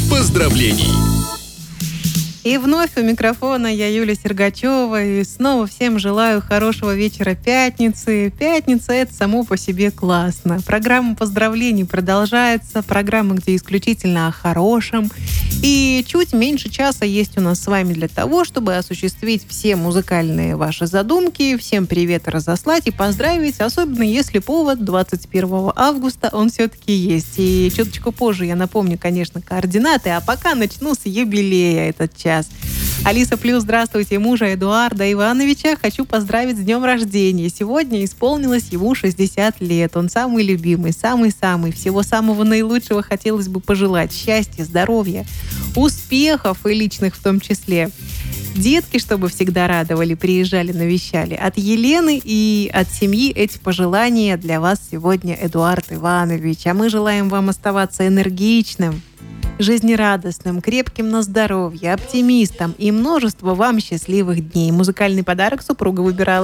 поздравлений. И вновь у микрофона я, Юлия Сергачева, и снова всем желаю хорошего вечера пятницы. Пятница — это само по себе классно. Программа поздравлений продолжается, программа, где исключительно о хорошем. И чуть меньше часа есть у нас с вами для того, чтобы осуществить все музыкальные ваши задумки, всем привет разослать и поздравить, особенно если повод 21 августа, он все-таки есть. И чуточку позже я напомню, конечно, координаты, а пока начну с юбилея этот час. Алиса Плюс, здравствуйте, мужа Эдуарда Ивановича хочу поздравить с днем рождения. Сегодня исполнилось ему 60 лет. Он самый любимый, самый-самый. Всего самого наилучшего хотелось бы пожелать. Счастья, здоровья, успехов и личных в том числе. Детки, чтобы всегда радовали, приезжали, навещали. От Елены и от семьи эти пожелания для вас сегодня, Эдуард Иванович. А мы желаем вам оставаться энергичным, жизнерадостным, крепким на здоровье, оптимистом и множество вам счастливых дней. Музыкальный подарок супруга выбирала.